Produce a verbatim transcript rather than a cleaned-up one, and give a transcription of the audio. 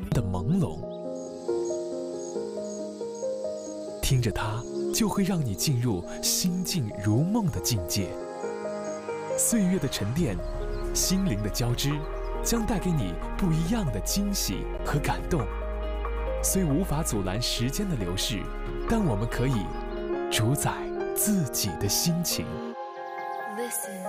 的朦胧，听着它，就会让你进入心静如梦的境界。岁月的沉淀，心灵的交织，将带给你不一样的惊喜和感动。虽无法阻拦时间的流逝，但我们可以主宰自己的心情。 Listen